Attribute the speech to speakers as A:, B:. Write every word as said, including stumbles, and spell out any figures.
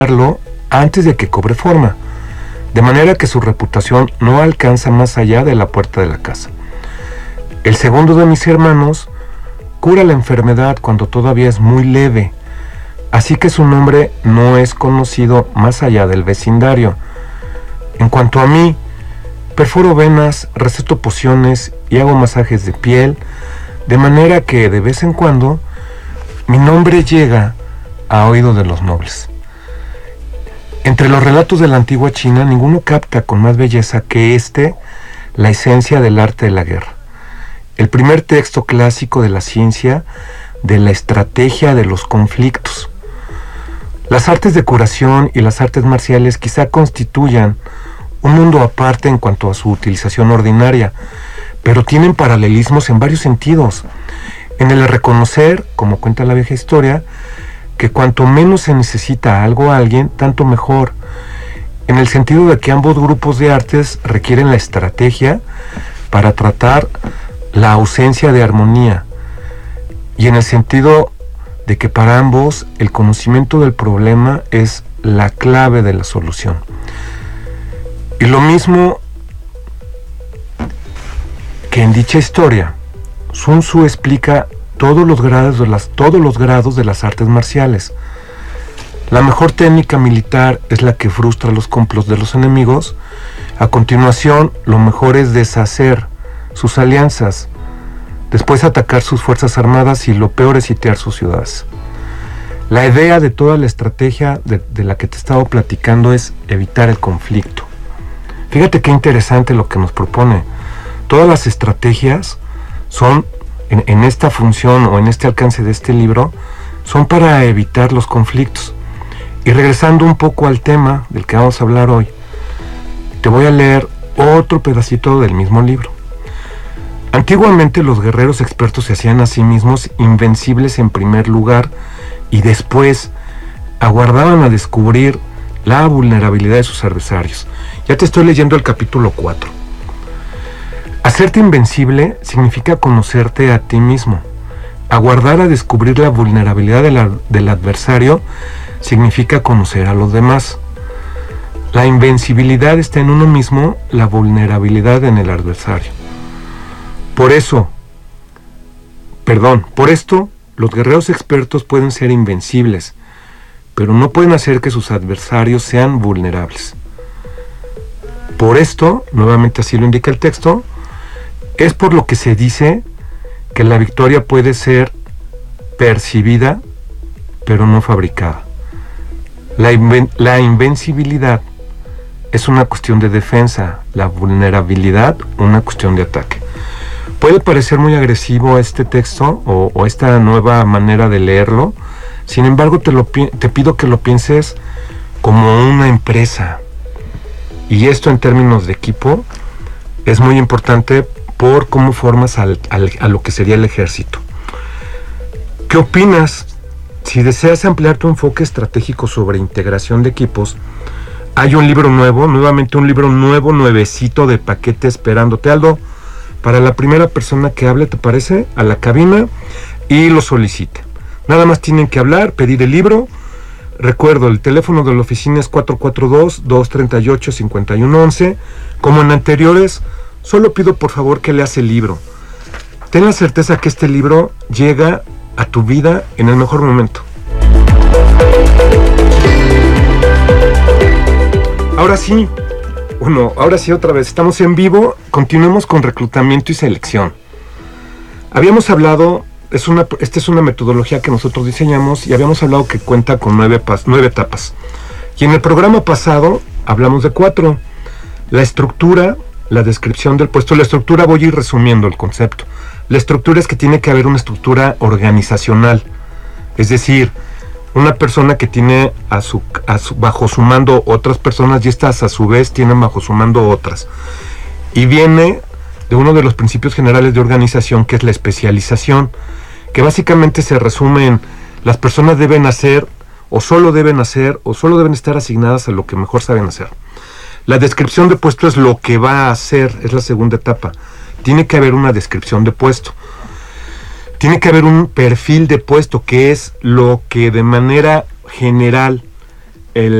A: antes de que cobre forma, de manera que su reputación no alcanza más allá de la puerta de la casa. El segundo de mis hermanos cura la enfermedad cuando todavía es muy leve, así que su nombre no es conocido más allá del vecindario. En cuanto a mí, perforo venas, receto pociones y hago masajes de piel, de manera que de vez en cuando mi nombre llega a oído de los nobles. Entre los relatos de la antigua China, ninguno capta con más belleza que este la esencia del arte de la guerra. El primer texto clásico de la ciencia de la estrategia de los conflictos. Las artes de curación y las artes marciales quizá constituyan un mundo aparte en cuanto a su utilización ordinaria, pero tienen paralelismos en varios sentidos. En el de reconocer, como cuenta la vieja historia, que cuanto menos se necesita algo a alguien, tanto mejor. En el sentido de que ambos grupos de artes requieren la estrategia para tratar la ausencia de armonía. Y en el sentido de que para ambos el conocimiento del problema es la clave de la solución. Y lo mismo que en dicha historia, Sun Tzu explica todos los grados de las, todos los grados de las artes marciales. La mejor técnica militar es la que frustra los complots de los enemigos. A continuación, lo mejor es deshacer sus alianzas, después atacar sus fuerzas armadas y lo peor es sitiar sus ciudades. La idea de toda la estrategia de, de la que te estaba platicando es evitar el conflicto. Fíjate qué interesante lo que nos propone. Todas las estrategias son, en, en esta función o en este alcance de este libro, son para evitar los conflictos. Y regresando un poco al tema del que vamos a hablar hoy, te voy a leer otro pedacito del mismo libro. Antiguamente los guerreros expertos se hacían a sí mismos invencibles en primer lugar y después aguardaban a descubrir la vulnerabilidad de sus adversarios. Ya te estoy leyendo el capítulo cuatro. Hacerte invencible significa conocerte a ti mismo. Aguardar a descubrir la vulnerabilidad de la, del adversario significa conocer a los demás. La invencibilidad está en uno mismo, la vulnerabilidad en el adversario. Por eso, perdón, por esto, los guerreros expertos pueden ser invencibles, pero no pueden hacer que sus adversarios sean vulnerables. Por esto, nuevamente así lo indica el texto, es por lo que se dice que la victoria puede ser percibida, pero no fabricada. La, inven- la invencibilidad es una cuestión de defensa, la vulnerabilidad una cuestión de ataque. Puede parecer muy agresivo este texto o, o esta nueva manera de leerlo, sin embargo te, lo, te pido que lo pienses como una empresa. Y esto en términos de equipo es muy importante por cómo formas al, al, a lo que sería el ejército. ¿Qué opinas? Si deseas ampliar tu enfoque estratégico sobre integración de equipos, hay un libro nuevo, nuevamente un libro nuevo, nuevecito de paquete esperándote, Aldo, para la primera persona que hable, ¿te parece? A la cabina y lo solicite. Nada más tienen que hablar, pedir el libro. Recuerdo, el teléfono de la oficina es cuatro cuatro dos, dos tres ocho, cinco uno uno. Como en anteriores, solo pido por favor que leas el libro. Ten la certeza que este libro llega a tu vida en el mejor momento. Ahora sí, bueno, ahora sí otra vez, estamos en vivo, continuemos con reclutamiento y selección. Habíamos hablado, es una, esta es una metodología que nosotros diseñamos y habíamos hablado que cuenta con nueve, pas, nueve etapas. Y en el programa pasado hablamos de cuatro. La estructura, la descripción del puesto. La estructura, voy a ir resumiendo el concepto. La estructura es que tiene que haber una estructura organizacional, es decir, una persona que tiene a su, a su, bajo su mando otras personas y estas a su vez tienen bajo su mando otras. Y viene de uno de los principios generales de organización, que es la especialización, que básicamente se resume en las personas deben hacer o solo deben hacer o solo deben estar asignadas a lo que mejor saben hacer. La descripción de puesto es lo que va a hacer, es la segunda etapa. Tiene que haber una descripción de puesto. Tiene que haber un perfil de puesto, que es lo que de manera general el